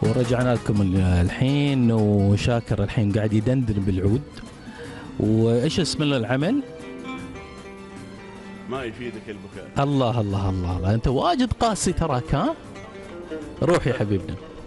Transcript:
ورجعنا لكم الحين، وشاكر الحين قاعد يدندن بالعود. وايش اسم العمل؟ ما يفيدك البكاء. الله الله الله الله، انت واجد قاسي تراك، ها؟ روح يا حبيبنا.